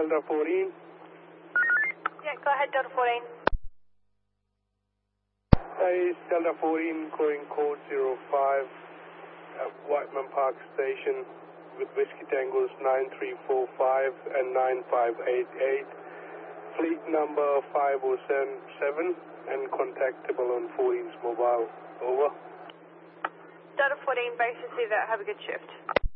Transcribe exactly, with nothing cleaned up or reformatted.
Delta fourteen. Yeah, go ahead, Delta fourteen. Hey, Delta fourteen calling code zero five at Whiteman Park Station with Whiskey Tangos nine three four five and nine five eight eight. Fleet number five oh seven and contactable on fourteen's mobile. Over. Delta fourteen, base receiver, have a good shift.